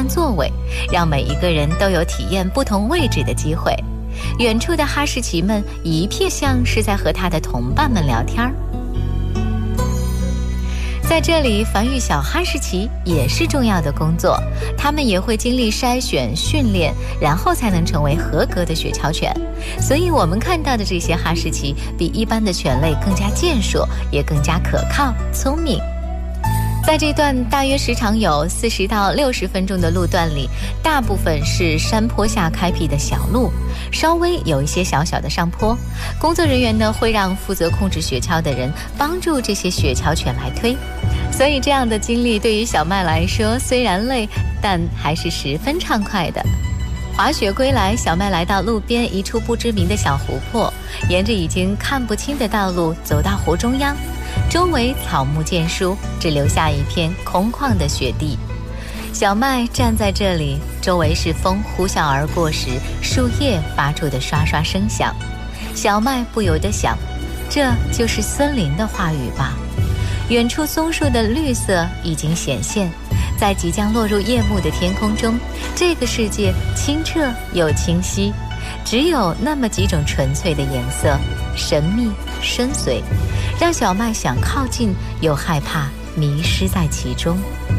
座位，让每一个人都有体验不同位置的机会。远处的哈士奇们一瞥像是在和他的同伴们聊天。在这里繁育小哈士奇也是重要的工作，它们也会经历筛选训练，然后才能成为合格的雪橇犬。所以我们看到的这些哈士奇比一般的犬类更加健硕，也更加可靠聪明。在这段大约时长有40到60分钟的路段里，大部分是山坡下开辟的小路，稍微有一些小小的上坡。工作人员呢会让负责控制雪橇的人帮助这些雪橇犬来推。所以这样的经历对于小麦来说虽然累，但还是十分畅快的。滑雪归来，小麦来到路边一处不知名的小湖泊，沿着已经看不清的道路走到湖中央，周围草木渐疏，只留下一片空旷的雪地。小麦站在这里，周围是风呼啸而过时树叶发出的刷刷声响。小麦不由得想，这就是森林的话语吧。远处松树的绿色已经显现，在即将落入夜幕的天空中，这个世界清澈又清晰，只有那么几种纯粹的颜色，神秘深邃，让小麦想靠近又害怕迷失在其中。